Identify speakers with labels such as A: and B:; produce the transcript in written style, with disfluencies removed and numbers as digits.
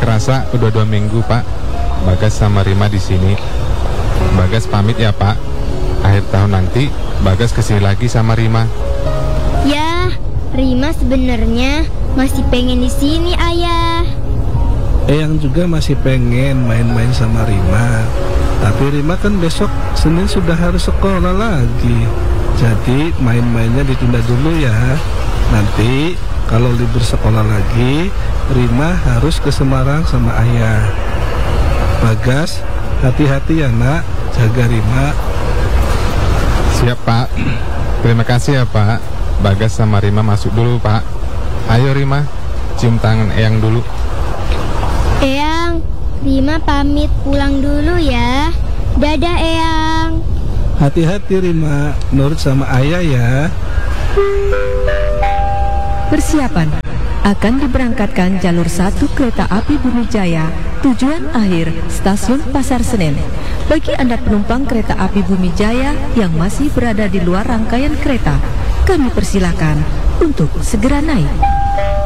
A: kerasa udah 2 minggu Pak Bagas sama Rima di sini. Bagas pamit ya Pak. Akhir tahun nanti Bagas kesini lagi sama Rima.
B: Ya, Rima sebenarnya masih pengen di sini ayah.
C: Eyang juga masih pengen main-main sama Rima. Tapi Rima kan besok Senin sudah harus sekolah lagi. Jadi main-mainnya ditunda dulu ya. Nanti kalau libur sekolah lagi, Rima harus ke Semarang sama ayah. Bagas, hati-hati ya nak, jaga Rima.
A: Siap Pak. Terima kasih ya Pak. Bagas sama Rima masuk dulu Pak. Ayo Rima, cium tangan Eyang dulu.
B: Eyang, Rima pamit pulang dulu ya. Dadah Eyang.
C: Hati-hati Rima, nurut sama ayah ya.
D: Persiapan akan diberangkatkan jalur 1 kereta api Bumi Jaya, tujuan akhir stasiun Pasar Senen. Bagi Anda penumpang kereta api Bumi Jaya yang masih berada di luar rangkaian kereta, kami persilakan untuk segera naik.